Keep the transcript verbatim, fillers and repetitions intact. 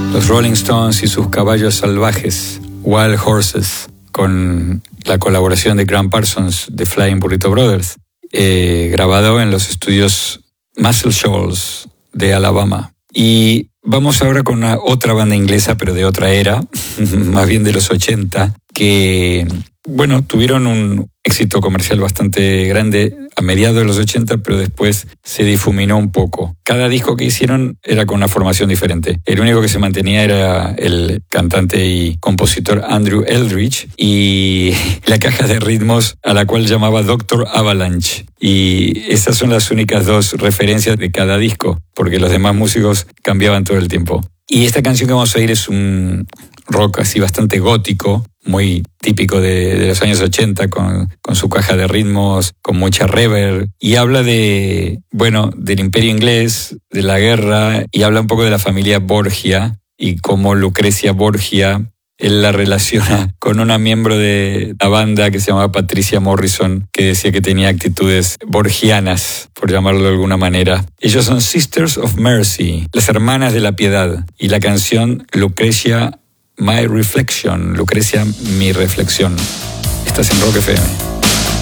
Los Rolling Stones y sus caballos salvajes, Wild Horses, con la colaboración de Graham Parsons de Flying Burrito Brothers, eh, grabado en los estudios Muscle Shoals de Alabama. Y vamos ahora con una, otra banda inglesa, pero de otra era, más bien de los ochenta, que, bueno, tuvieron un éxito comercial bastante grande a mediados de los ochenta, pero después se difuminó un poco. Cada disco que hicieron era con una formación diferente. El único que se mantenía era el cantante y compositor Andrew Eldridge y la caja de ritmos a la cual llamaba doctor Avalanche. Y esas son las únicas dos referencias de cada disco, porque los demás músicos cambiaban todo el tiempo. Y esta canción que vamos a oír es un rock así bastante gótico, muy típico de, de los años ochenta, con, con su caja de ritmos, con mucha reverb, y habla de, bueno, del Imperio Inglés, de la guerra, y habla un poco de la familia Borgia, y cómo Lucrecia Borgia, él la relaciona con una miembro de la banda que se llamaba Patricia Morrison, que decía que tenía actitudes borgianas, por llamarlo de alguna manera. Ellos son Sisters of Mercy, las hermanas de la piedad, y la canción Lucrecia My Reflection, Lucrecia, mi reflexión. Estás en Rock F M.